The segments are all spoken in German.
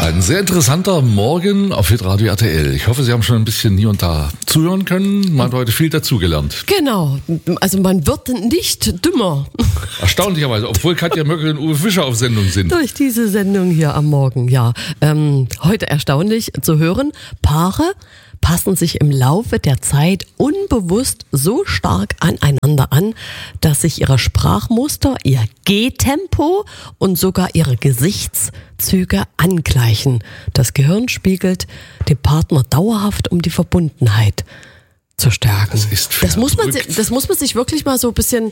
Ein sehr interessanter Morgen auf Hitradio RTL. Ich hoffe, Sie haben schon ein bisschen hier und da zuhören können. Man hat heute viel dazugelernt. Genau, also man wird nicht dümmer. Erstaunlicherweise, obwohl Katja Möckel und Uwe Fischer auf Sendung sind. Durch diese Sendung hier am Morgen, ja. Heute erstaunlich zu hören, Paare passen sich im Laufe der Zeit unbewusst so stark aneinander an, dass sich ihre Sprachmuster, ihr Gehtempo und sogar ihre Gesichtszüge angleichen. Das Gehirn spiegelt den Partner dauerhaft, um die Verbundenheit zu stärken. Das muss man sich wirklich mal so ein bisschen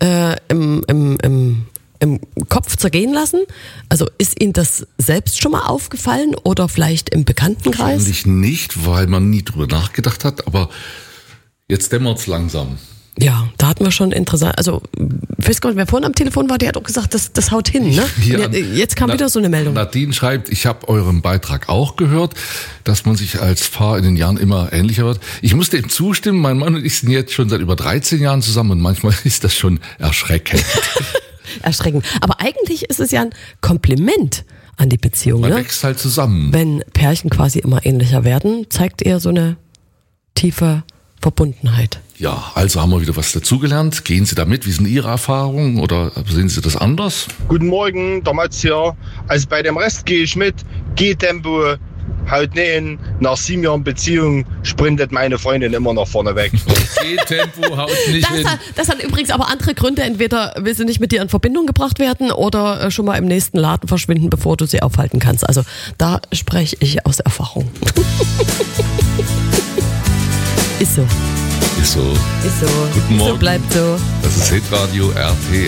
im Kopf zergehen lassen. Also ist Ihnen das selbst schon mal aufgefallen oder vielleicht im Bekanntenkreis? Wahrscheinlich nicht, weil man nie drüber nachgedacht hat, aber jetzt dämmert's langsam. Ja, da hatten wir schon interessant, also ich weiß gar nicht, wer vorhin am Telefon war, der hat auch gesagt, das haut hin, ne? Ja, jetzt kam wieder so eine Meldung. Nadine schreibt, ich habe euren Beitrag auch gehört, dass man sich als Paar in den Jahren immer ähnlicher wird. Ich muss dem zustimmen, mein Mann und ich sind jetzt schon seit über 13 Jahren zusammen und manchmal ist das schon erschreckend. Erschreckend. Aber eigentlich ist es ja ein Kompliment an die Beziehung. Man ne? wächst halt zusammen. Wenn Pärchen quasi immer ähnlicher werden, zeigt eher so eine tiefe Verbundenheit. Ja, also haben wir wieder was dazugelernt. Gehen Sie damit? Wie sind Ihre Erfahrungen oder sehen Sie das anders? Guten Morgen, der Mats hier. Also bei dem Rest gehe ich mit. Gehtempo, haut nähen. Nach 7 Jahren Beziehung sprintet meine Freundin immer noch vorne weg. Gehtempo, haut nicht hin. Das hat übrigens aber andere Gründe. Entweder will sie nicht mit dir in Verbindung gebracht werden oder schon mal im nächsten Laden verschwinden, bevor du sie aufhalten kannst. Also da spreche ich aus Erfahrung. Ist so. Ist so. Ist so. Guten Morgen. So bleibt so. Das ist Hitradio RTL.